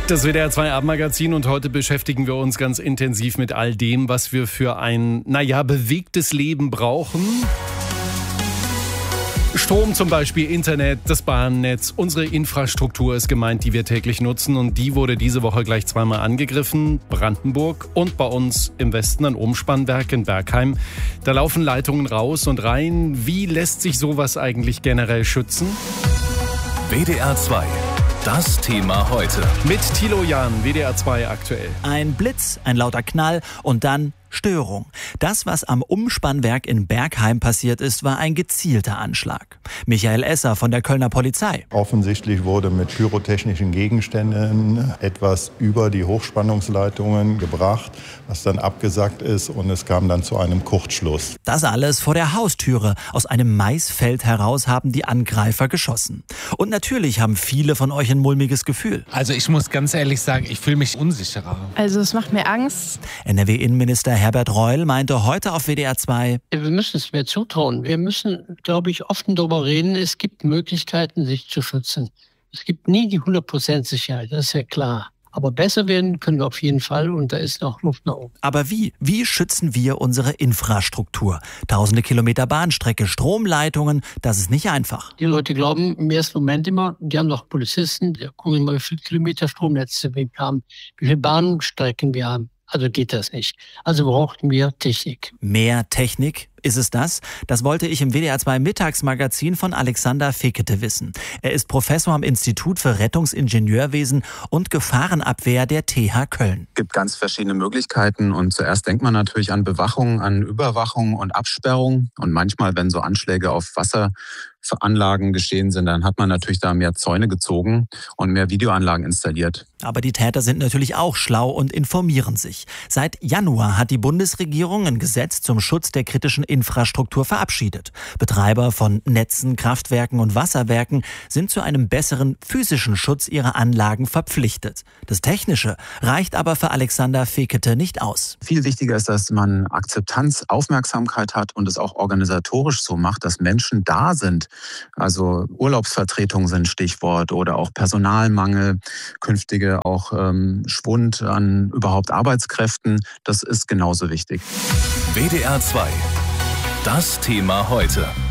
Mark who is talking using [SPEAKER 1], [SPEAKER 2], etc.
[SPEAKER 1] Das WDR 2 Abendmagazin und heute beschäftigen wir uns ganz intensiv mit all dem, was wir für ein, bewegtes Leben brauchen. Strom zum Beispiel, Internet, das Bahnnetz, unsere Infrastruktur ist gemeint, die wir täglich nutzen, und die wurde diese Woche gleich zweimal angegriffen. Brandenburg und bei uns im Westen ein Umspannwerk in Bergheim. Da laufen Leitungen raus und rein. Wie lässt sich sowas eigentlich generell schützen?
[SPEAKER 2] WDR 2. Das Thema heute.
[SPEAKER 1] Mit Thilo Jahn, WDR 2 aktuell.
[SPEAKER 3] Ein Blitz, ein lauter Knall und dann Störung. Das, was am Umspannwerk in Bergheim passiert ist, war ein gezielter Anschlag. Michael Esser von der Kölner Polizei.
[SPEAKER 4] Offensichtlich wurde mit pyrotechnischen Gegenständen etwas über die Hochspannungsleitungen gebracht, was dann abgesackt ist, und es kam dann zu einem Kurzschluss.
[SPEAKER 3] Das alles vor der Haustüre. Aus einem Maisfeld heraus haben die Angreifer geschossen. Und natürlich haben viele von euch ein mulmiges Gefühl.
[SPEAKER 5] Also ich muss ganz ehrlich sagen, ich fühle mich unsicherer.
[SPEAKER 6] Also es macht mir Angst.
[SPEAKER 3] NRW-Innenminister Herbert Reul meinte heute auf WDR 2:
[SPEAKER 7] Wir müssen es mehr zutrauen. Wir müssen, glaube ich, offen darüber reden. Es gibt Möglichkeiten, sich zu schützen. Es gibt nie die 100% Sicherheit, das ist ja klar. Aber besser werden können wir auf jeden Fall, und da ist noch Luft nach oben.
[SPEAKER 3] Aber wie? Wie schützen wir unsere Infrastruktur? Tausende Kilometer Bahnstrecke, Stromleitungen, das ist nicht einfach.
[SPEAKER 7] Die Leute glauben im ersten Moment immer, die haben doch Polizisten, die gucken mal, wie viele Kilometer Stromnetze wir haben, wie viele Bahnstrecken wir haben. Also geht das nicht. Also brauchten wir Technik.
[SPEAKER 3] Mehr Technik? Ist es das? Das wollte ich im WDR 2 Mittagsmagazin von Alexander Fekete wissen. Er ist Professor am Institut für Rettungsingenieurwesen und Gefahrenabwehr der TH Köln.
[SPEAKER 8] Es gibt ganz verschiedene Möglichkeiten, und zuerst denkt man natürlich an Bewachung, an Überwachung und Absperrung. Und manchmal, wenn so Anschläge auf Wasseranlagen geschehen sind, dann hat man natürlich da mehr Zäune gezogen und mehr Videoanlagen installiert.
[SPEAKER 3] Aber die Täter sind natürlich auch schlau und informieren sich. Seit Januar hat die Bundesregierung ein Gesetz zum Schutz der kritischen Infrastruktur verabschiedet. Betreiber von Netzen, Kraftwerken und Wasserwerken sind zu einem besseren physischen Schutz ihrer Anlagen verpflichtet. Das Technische reicht aber für Alexander Fekete nicht aus.
[SPEAKER 8] Viel wichtiger ist, dass man Akzeptanz, Aufmerksamkeit hat und es auch organisatorisch so macht, dass Menschen da sind. Also Urlaubsvertretungen sind Stichwort, oder auch Personalmangel, künftige auch Schwund an überhaupt Arbeitskräften. Das ist genauso wichtig.
[SPEAKER 2] WDR 2. Das Thema heute.